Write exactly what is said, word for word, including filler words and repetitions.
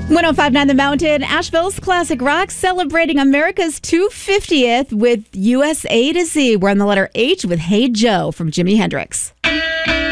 one oh five point nine The Mountain, Asheville's classic rock, celebrating America's two hundred fiftieth with U S A to Z. We're on the letter H with Hey Joe from Jimi Hendrix.